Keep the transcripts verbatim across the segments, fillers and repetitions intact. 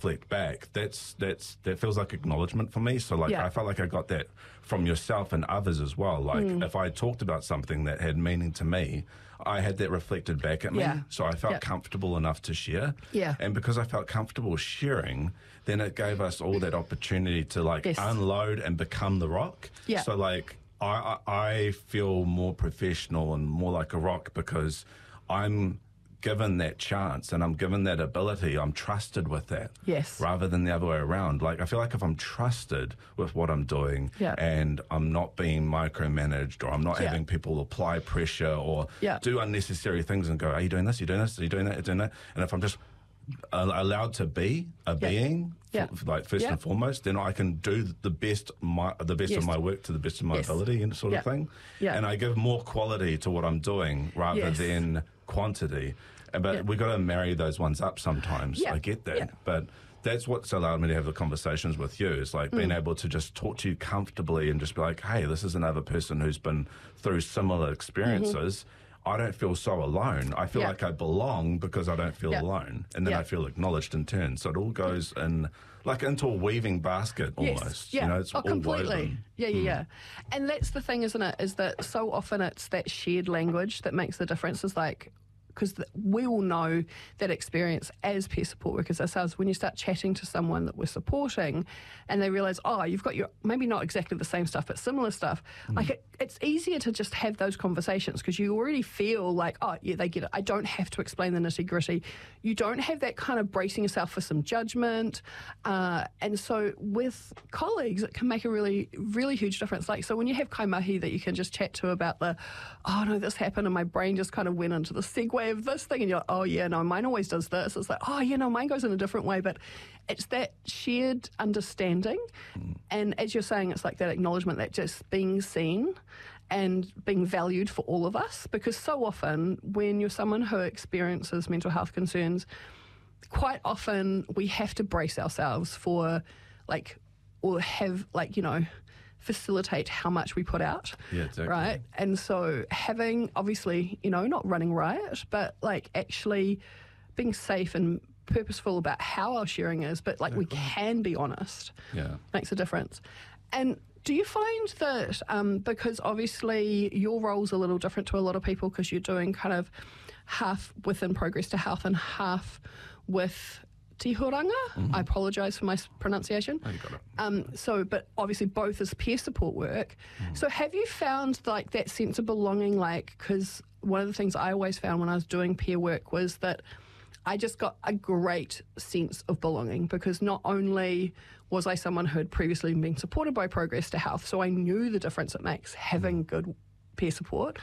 reflect back, that's that's that feels like acknowledgement for me. So like Yeah. I felt like I got that from yourself and others as well. Like Mm. if I talked about something that had meaning to me, I had that reflected back at me. Yeah. So I felt Yeah. comfortable enough to share. Yeah. And because I felt comfortable sharing, then it gave us all that opportunity to like Yes. unload and become the rock. Yeah. So like I, I I feel more professional and more like a rock because I'm given that chance and I'm given that ability. I'm trusted with that. Yes. Rather than the other way around. Like I feel like if I'm trusted with what I'm doing Yeah. and I'm not being micromanaged or I'm not Yeah. having people apply pressure or Yeah. do unnecessary things and go, are you doing this? Are you doing this? Are you doing that? Are you doing that? And if I'm just uh, allowed to be a Yeah. being, Yeah. f- like first Yeah. and foremost, then I can do the best my the best Yes. of my work to the best of my Yes. ability and sort Yeah. of thing. Yeah. And I give more quality to what I'm doing rather Yes. than quantity. Uh, But Yeah. we got to marry those ones up sometimes. Yeah. I get that. Yeah. But that's what's allowed me to have the conversations with you. Is like being Mm. able to just talk to you comfortably and just be like, hey, this is another person who's been through similar experiences. I don't feel so alone. I feel Yeah. like I belong because I don't feel Yeah. alone. And then Yeah. I feel acknowledged in turn. So it all goes in like into a weaving basket almost. Yes. Yeah. You know, it's oh, all completely. woven. Yeah, yeah, yeah. And that's the thing, isn't it? Is that so often it's that shared language that makes the difference. Is like, because we all know that experience as peer support workers ourselves. When you start chatting to someone that we're supporting and they realise, oh, you've got your, maybe not exactly the same stuff, but similar stuff, mm. like it, it's easier to just have those conversations because you already feel like, oh, yeah, they get it. I don't have to explain the nitty gritty. You don't have that kind of bracing yourself for some judgment. Uh, and so with colleagues, it can make a really, really huge difference. Like, so when you have kaimahi that you can just chat to about the, oh, no, this happened and my brain just kind of went into the segue of this thing and you're like, oh yeah, no, mine always does this. It's like, oh yeah, no, mine goes in a different way. But it's that shared understanding. Mm. And as you're saying, it's like that acknowledgement, that just being seen and being valued for all of us. Because so often when you're someone who experiences mental health concerns, quite often we have to brace ourselves for like, or have like, you know, facilitate how much we put out. Yeah, exactly. Right? And so having, obviously, you know, not running riot, but like actually being safe and purposeful about how our sharing is, but like exactly. we can be honest. Yeah. Makes a difference. And do you find that, um, because obviously your role's a little different to a lot of people because you're doing kind of half within Progress to Health and half with Tihoranga. Mm-hmm. I apologise for my pronunciation. Oh, you got it. Um, so, but obviously both is peer support work. Mm. So have you found like that sense of belonging, like, because one of the things I always found when I was doing peer work was that I just got a great sense of belonging because not only was I someone who had previously been supported by Progress to Health, so I knew the difference it makes having good peer support,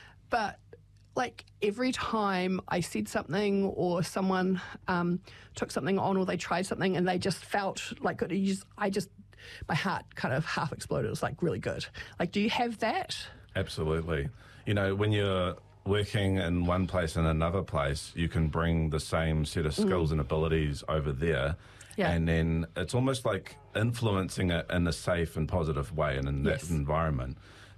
but like every time I said something or someone um, took something on or they tried something and they just felt like good, you just, I just, my heart kind of half exploded. It was like really good. Like, do you have that? Absolutely. You know, when you're working in one place and another place, you can bring the same set of skills mm. and abilities over there. Yeah. And then it's almost like influencing it in a safe and positive way and in that yes. environment.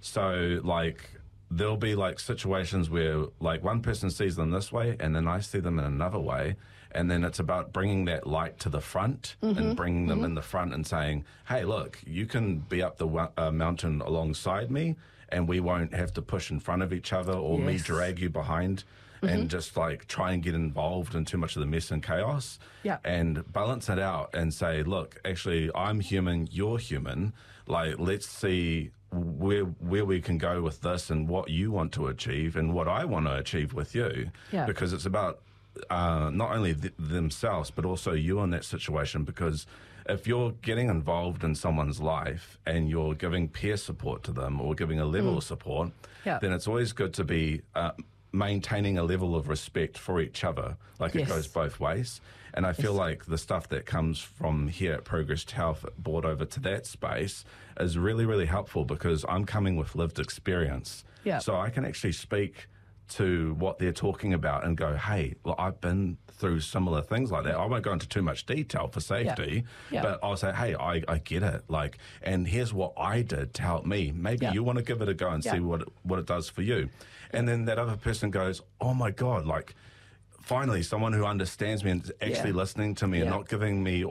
So like, there'll be like situations where like one person sees them this way and then I see them in another way. And then it's about bringing that light to the front mm-hmm. and bringing them mm-hmm. in the front and saying, hey, look, you can be up the uh, mountain alongside me and we won't have to push in front of each other or yes. me drag you behind mm-hmm. and just like try and get involved in too much of the mess and chaos yeah. and balance it out and say, look, actually, I'm human, you're human. Like, let's see where where we can go with this and what you want to achieve and what I want to achieve with you. Yeah. Because it's about uh, not only th- themselves, but also you in that situation. Because if you're getting involved in someone's life and you're giving peer support to them or giving a level mm. of support, yeah. then it's always good to be uh, maintaining a level of respect for each other. Like yes. it goes both ways. And I feel yes. like the stuff that comes from here at Progress to Health brought over to that space is really, really helpful because I'm coming with lived experience. Yeah. So I can actually speak to what they're talking about and go, hey, well, I've been through similar things like that. I won't go into too much detail for safety, yeah. Yeah. but I'll say, hey, I, I get it. Like, and here's what I did to help me. Maybe yeah. you want to give it a go and yeah. see what it, what it does for you. And then that other person goes, oh my God, like, finally someone who understands me and is actually yeah. listening to me yeah. and not giving me